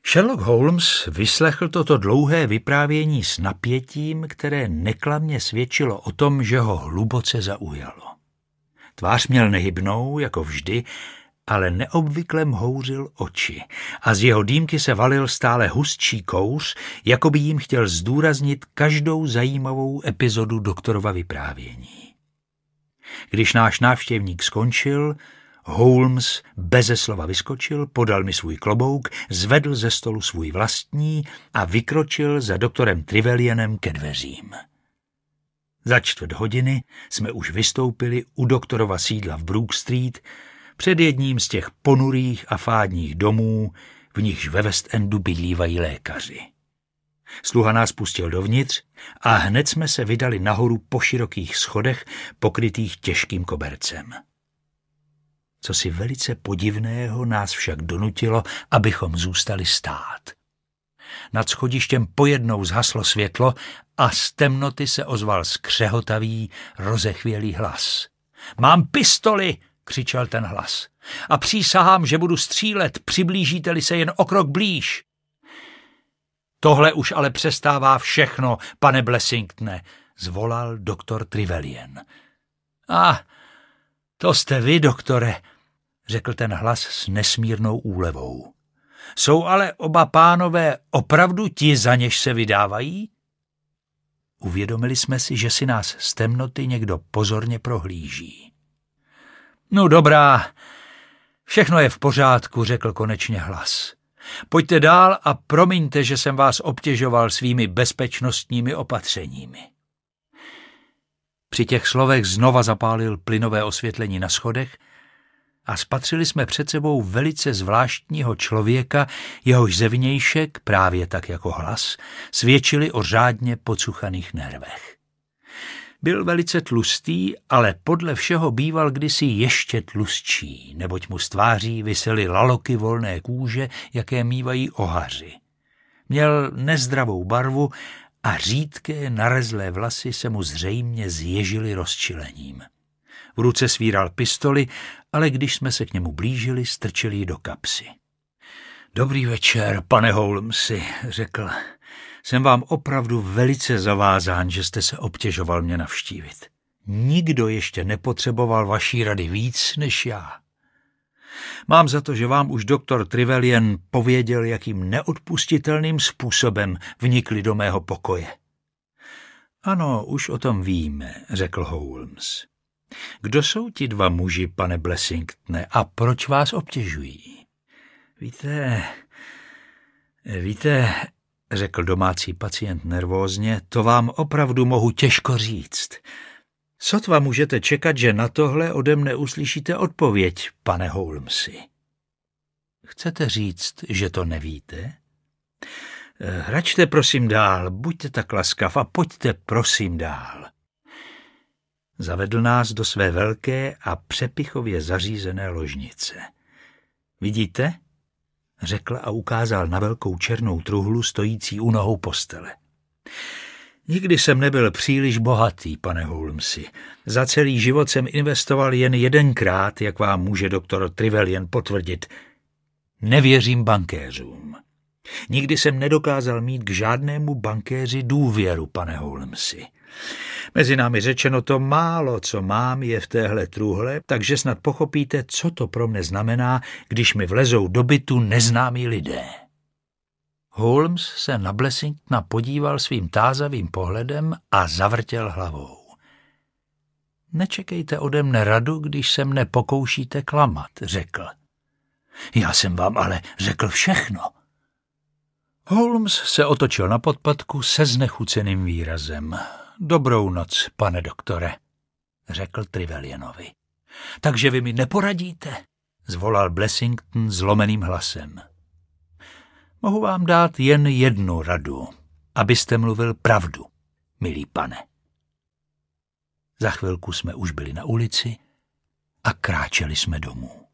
Sherlock Holmes vyslechl toto dlouhé vyprávění s napětím, které neklamně svědčilo o tom, že ho hluboce zaujalo. Tvář měl nehybnou, jako vždy, ale neobvykle mhouřil oči a z jeho dýmky se valil stále hustší kouř, jako by jim chtěl zdůraznit každou zajímavou epizodu doktorova vyprávění. Když náš návštěvník skončil, Holmes beze slova vyskočil, podal mi svůj klobouk, zvedl ze stolu svůj vlastní a vykročil za doktorem Trevelyanem ke dveřím. Za 4 hodiny jsme už vystoupili u doktorova sídla v Brook Street před jedním z těch ponurých a fádních domů, v nichž ve West Endu bydlívají lékaři. Sluha nás pustil dovnitř a hned jsme se vydali nahoru po širokých schodech, pokrytých těžkým kobercem. Cosi velice podivného nás však donutilo, abychom zůstali stát. Nad schodištěm pojednou zhaslo světlo a z temnoty se ozval skřehotavý, rozechvělý hlas. Mám pistoli, křičel ten hlas, a přísahám, že budu střílet, přiblížíte-li se jen o krok blíž. Tohle už ale přestává všechno, pane Blessingtone, zvolal doktor Trevelyan. To jste vy, doktore, řekl ten hlas s nesmírnou úlevou. Jsou ale oba pánové opravdu ti, za něž se vydávají? Uvědomili jsme si, že si nás z temnoty někdo pozorně prohlíží. No dobrá, všechno je v pořádku, řekl konečně hlas. Pojďte dál a promiňte, že jsem vás obtěžoval svými bezpečnostními opatřeními. Při těch slovech znova zapálil plynové osvětlení na schodech a spatřili jsme před sebou velice zvláštního člověka, jehož zevnějšek, právě tak jako hlas, svědčili o řádně pocuchaných nervech. Byl velice tlustý, ale podle všeho býval kdysi ještě tlustší, neboť mu z tváří visely laloky volné kůže, jaké mívají ohaři. Měl nezdravou barvu a řídké narezlé vlasy se mu zřejmě zježily rozčilením. V ruce svíral pistoli, ale když jsme se k němu blížili, strčili ji do kapsy. Dobrý večer, pane Holmesi, řekl. Jsem vám opravdu velice zavázán, že jste se obtěžoval mě navštívit. Nikdo ještě nepotřeboval vaší rady víc než já. Mám za to, že vám už doktor Trevelyan pověděl, jakým neodpustitelným způsobem vnikli do mého pokoje. Ano, už o tom víme, řekl Holmes. Kdo jsou ti 2 muži, pane Blessingtone, a proč vás obtěžují? Víte, řekl domácí pacient nervózně, to vám opravdu mohu těžko říct. Sotva můžete čekat, že na tohle ode mne uslyšíte odpověď, pane Holmesi. Chcete říct, že to nevíte? Hračte prosím dál, buďte tak laskav a pojďte prosím dál. Zavedl nás do své velké a přepichově zařízené ložnice. Vidíte? Řekl a ukázal na velkou černou truhlu stojící u nohou postele. Nikdy jsem nebyl příliš bohatý, pane Holmesi. Za celý život jsem investoval jen 1krát, jak vám může doktor Trevelyan potvrdit. Nevěřím bankéřům. Nikdy jsem nedokázal mít k žádnému bankéři důvěru, pane Holmesi. Mezi námi řečeno, to málo, co mám, je v téhle truhle, takže snad pochopíte, co to pro mne znamená, když mi vlezou do bytu neznámí lidé. Holmes se na Blessingtona podíval svým tázavým pohledem a zavrtěl hlavou. Nečekejte ode mne radu, když se mne pokoušíte klamat, řekl. Já jsem vám ale řekl všechno. Holmes se otočil na podpatku se znechuceným výrazem. Dobrou noc, pane doktore, řekl Trevelyanovi. Takže vy mi neporadíte, zvolal Blessington zlomeným hlasem. Mohu vám dát jen 1 radu, abyste mluvil pravdu, milý pane. Za chvilku jsme už byli na ulici a kráčeli jsme domů.